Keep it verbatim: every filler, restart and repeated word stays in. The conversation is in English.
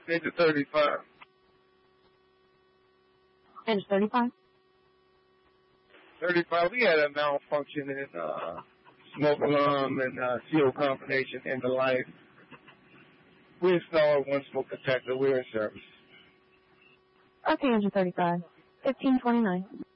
Engine thirty-five. Engine thirty-five? thirty-five, we had a malfunction in uh, smoke alarm and uh, seal combination in the light. We installed one smoke detector. We're in service. Okay, Engine thirty-five. fifteen twenty-nine.